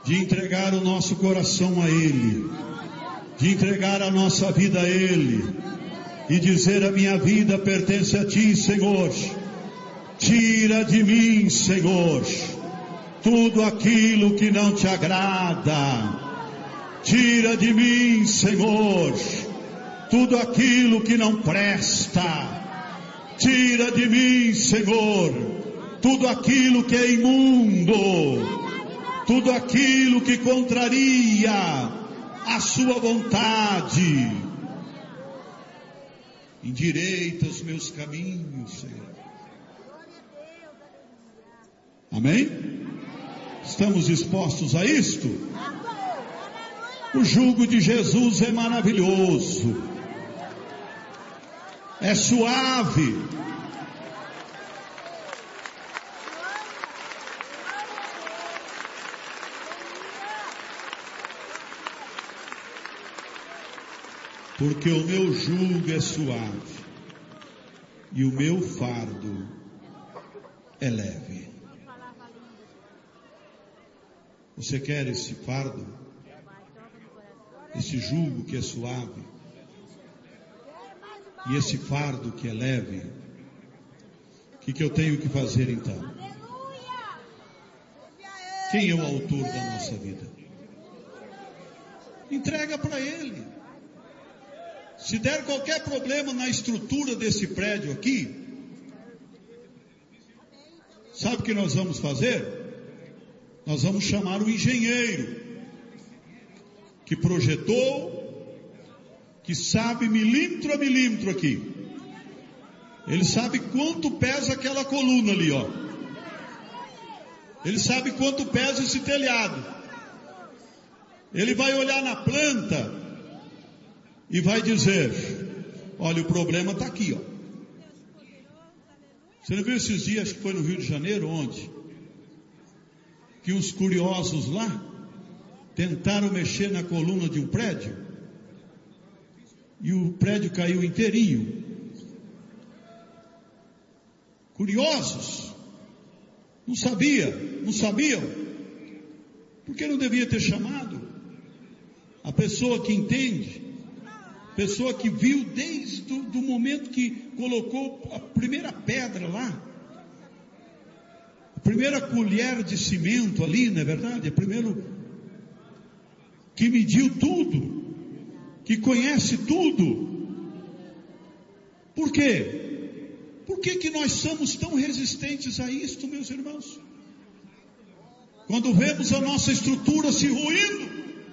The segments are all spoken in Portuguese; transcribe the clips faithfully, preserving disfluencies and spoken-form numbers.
de entregar o nosso coração a Ele, de entregar a nossa vida a Ele, e dizer: a minha vida pertence a Ti, Senhor. Tira de mim, Senhor, tudo aquilo que não Te agrada. Tira de mim, Senhor, tudo aquilo que não presta. Tira de mim, Senhor, tudo aquilo que é imundo, tudo aquilo que contraria a Sua vontade. Endireita os meus caminhos, Senhor. Amém? Estamos dispostos a isto? O jugo de Jesus é maravilhoso, é suave. Porque o meu jugo é suave e o meu fardo é leve. Você quer esse fardo? Esse jugo que é suave e esse fardo que é leve? O que, que eu tenho que fazer então? Quem é o autor da nossa vida? Entrega para Ele. Se der qualquer problema na estrutura desse prédio aqui, sabe o que nós vamos fazer? Nós vamos chamar o engenheiro que projetou, que sabe milímetro a milímetro aqui. Ele sabe quanto pesa aquela coluna ali, ó. Ele sabe quanto pesa esse telhado. Ele vai olhar na planta e vai dizer: olha, o problema está aqui, ó. Você não viu esses dias, acho que foi no Rio de Janeiro, onde? Que uns curiosos lá tentaram mexer na coluna de um prédio e o prédio caiu inteirinho. Curiosos, não sabia, não sabiam, porque não devia ter chamado a pessoa que entende, a pessoa que viu desde o do momento que colocou a primeira pedra lá, a primeira colher de cimento ali, não é verdade? É primeiro que mediu tudo, que conhece tudo. Por quê? Por que que nós somos tão resistentes a isto, meus irmãos? Quando vemos a nossa estrutura se ruindo,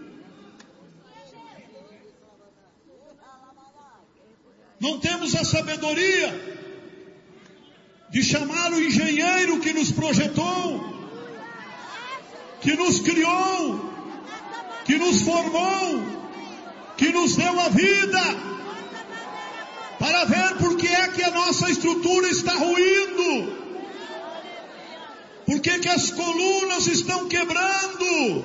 não temos a sabedoria de chamar o engenheiro que nos projetou, que nos criou, que nos formou, que nos deu a vida, para ver por que é que a nossa estrutura está ruindo, por que que as colunas estão quebrando.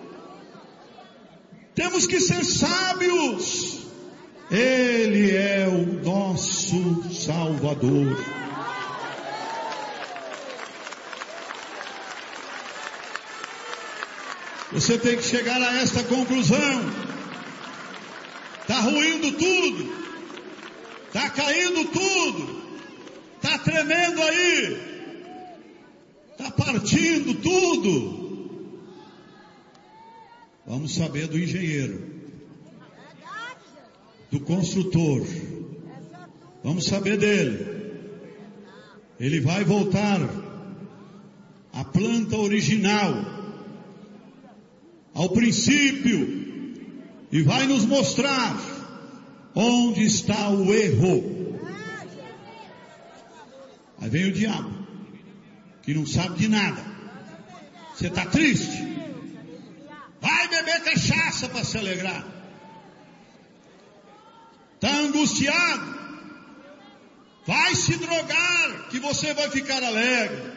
Temos que ser sábios. Ele é o nosso Salvador. Você tem que chegar a esta conclusão. Está ruindo tudo, está caindo tudo, está tremendo aí, está partindo tudo. Vamos saber do engenheiro, do construtor, vamos saber dele. Ele vai voltar à planta original, ao princípio, e vai nos mostrar onde está o erro. Aí vem o diabo, que não sabe de nada. Você está triste? Vai beber cachaça para se alegrar. Está angustiado? Vai se drogar, que você vai ficar alegre.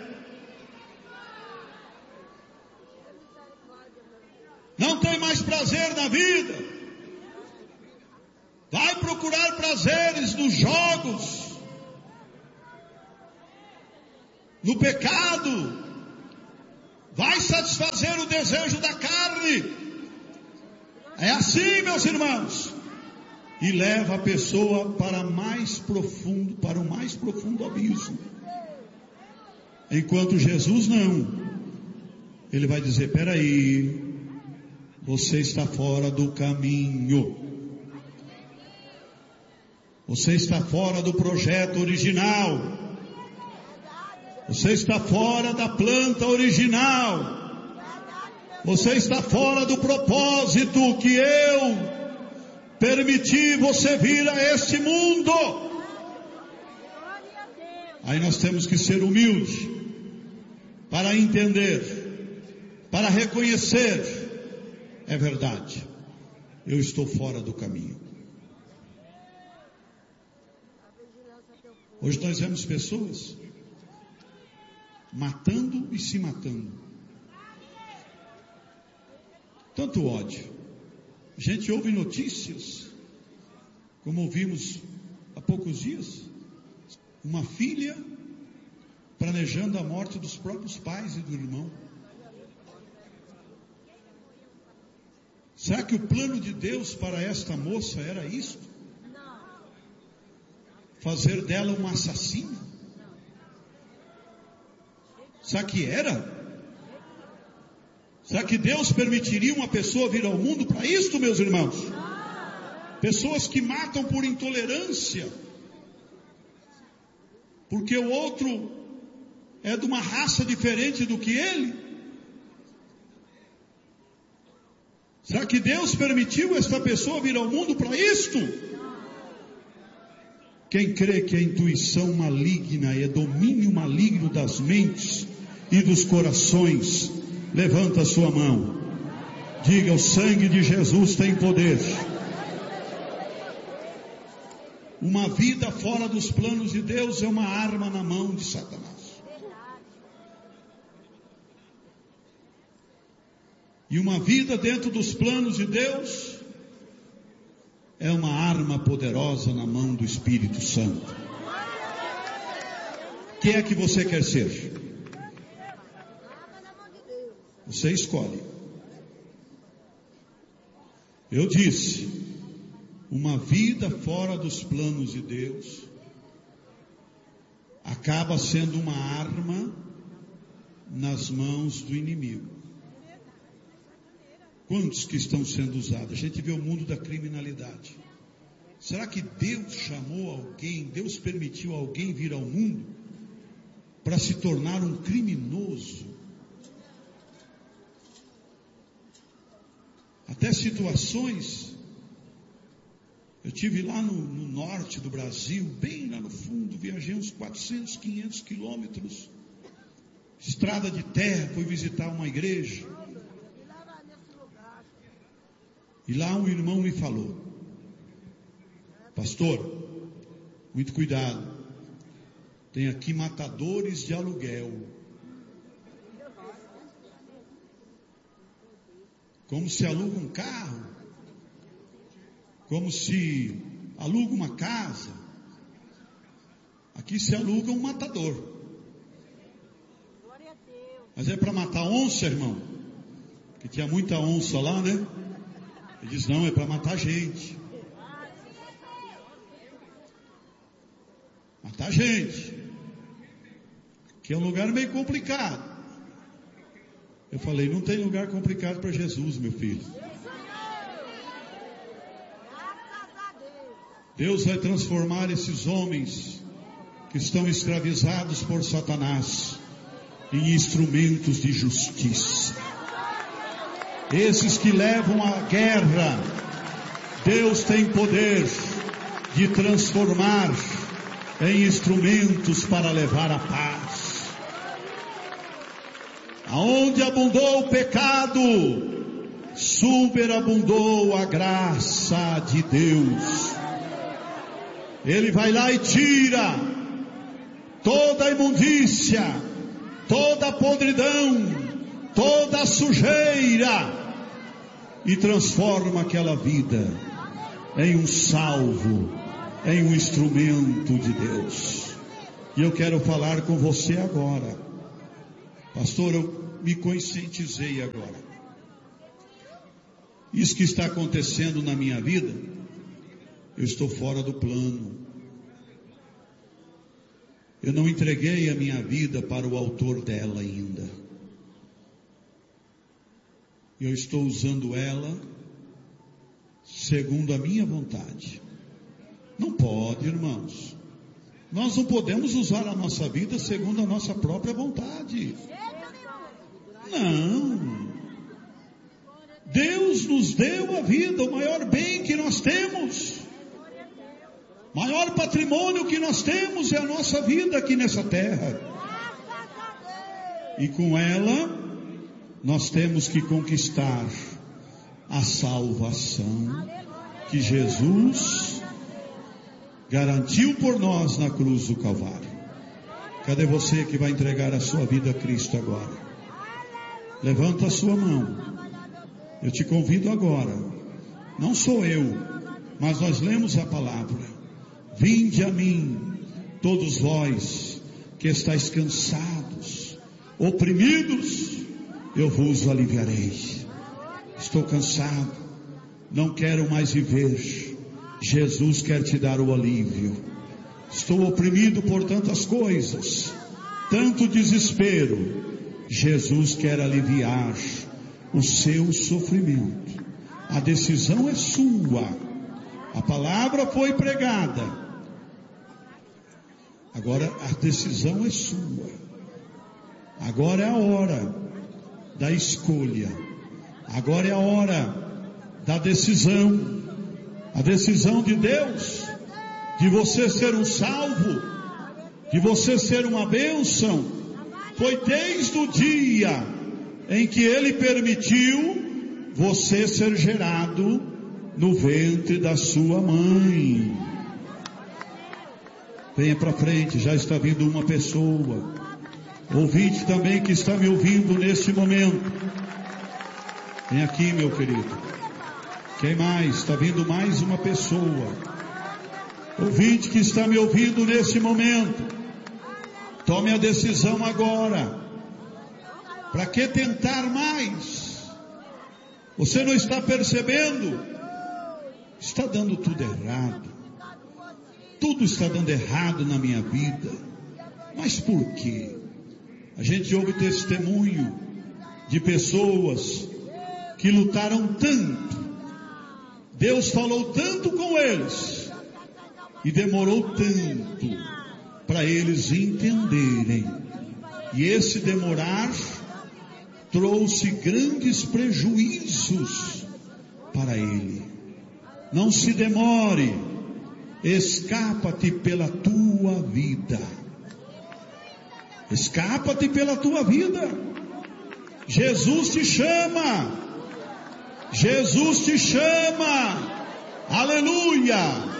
Não tem mais prazer na vida? Vai procurar prazeres nos jogos, no pecado. Vai satisfazer o desejo da carne. verdade. É assim, meus irmãos. E leva a pessoa para mais profundo, para o mais profundo abismo. Enquanto Jesus não. Ele vai dizer, peraí, você está fora do caminho. Você está fora do projeto original. Você está fora da planta original. Você está fora do propósito que eu permiti você vir a este mundo. Aí nós temos que ser humildes para entender, para reconhecer, é verdade, eu estou fora do caminho. Hoje nós vemos pessoas matando e se matando. Tanto ódio. A gente ouve notícias, como ouvimos há poucos dias, uma filha planejando a morte dos próprios pais e do irmão. Será que o plano de Deus para esta moça era isto? Fazer dela uma assassina? Será que era? Será que Deus permitiria uma pessoa vir ao mundo para isto, meus irmãos? Pessoas que matam por intolerância, porque o outro é de uma raça diferente do que ele. Será que Deus permitiu esta pessoa vir ao mundo para isto? Quem crê que a intuição maligna é domínio maligno das mentes e dos corações, levanta a sua mão. Diga, o sangue de Jesus tem poder. Uma vida fora dos planos de Deus é uma arma na mão de Satanás. E uma vida dentro dos planos de Deus é uma arma poderosa na mão do Espírito Santo. Quem é que você quer ser? Você escolhe. Eu disse, uma vida fora dos planos de Deus acaba sendo uma arma nas mãos do inimigo. Quantos que estão sendo usados? A gente vê o mundo da criminalidade. Será que Deus chamou alguém, Deus permitiu alguém vir ao mundo para se tornar um criminoso? Até situações, eu tive lá no, no norte do Brasil, bem lá no fundo, viajei uns quatrocentos, quinhentos quilômetros, estrada de terra, fui visitar uma igreja. E lá um irmão me falou, pastor, muito cuidado, tem aqui matadores de aluguel. Como se aluga um carro, como se aluga uma casa, aqui se aluga um matador. Mas é para matar onça, irmão? Que tinha muita onça lá, né? Ele diz, não, é para matar gente. Matar gente. Que é um lugar meio complicado. Eu falei, não tem lugar complicado para Jesus, meu filho. Deus vai transformar esses homens que estão escravizados por Satanás em instrumentos de justiça. Esses que levam a guerra, Deus tem poder de transformar em instrumentos para levar a paz. Aonde abundou o pecado, superabundou a graça de Deus. Ele vai lá e tira toda a imundícia, toda a podridão, toda a sujeira e transforma aquela vida em um salvo, em um instrumento de Deus. E eu quero falar com você agora. Pastor, eu me conscientizei agora. isso que está acontecendo na minha vida, eu estou fora do plano. Eu não entreguei a minha vida para o autor dela ainda. Eu estou usando ela segundo a minha vontade. Não pode, irmãos. Nós não podemos usar a nossa vida segundo a nossa própria vontade. Não. Deus nos deu a vida, o maior bem que nós temos. Maior patrimônio que nós temos é a nossa vida aqui nessa terra. E com ela, nós temos que conquistar a salvação que Jesus garantiu por nós na cruz do Calvário. Cadê você que vai entregar a sua vida a Cristo agora? Levanta a sua mão. Eu te convido agora. Não sou eu, mas nós lemos a palavra. Vinde a mim, todos vós que estáis cansados, oprimidos, eu vos aliviarei. Estou cansado, não quero mais viver. Jesus quer te dar o alívio. Estou oprimido por tantas coisas, tanto desespero. Jesus quer aliviar o seu sofrimento. A decisão é sua. A palavra foi pregada. Agora a decisão é sua. Agora é a hora da escolha. Agora é a hora da decisão. A decisão de Deus, de você ser um salvo, de você ser uma bênção, foi desde o dia em que Ele permitiu você ser gerado no ventre da sua mãe. Venha para frente, já está vindo uma pessoa. Ouvinte também que está me ouvindo neste momento. Vem aqui, meu querido. Quem mais? Está vindo mais uma pessoa. Ouvinte que está me ouvindo nesse momento. Tome a decisão agora. Para que tentar mais? Você não está percebendo? Está dando tudo errado. Tudo está dando errado na minha vida. Mas por quê? A gente ouve testemunho de pessoas que lutaram tanto. Deus falou tanto com eles e demorou tanto para eles entenderem. E esse demorar trouxe grandes prejuízos para ele. Não se demore, escapa-te pela tua vida. Escapa-te pela tua vida. Jesus te chama. Jesus te chama, aleluia,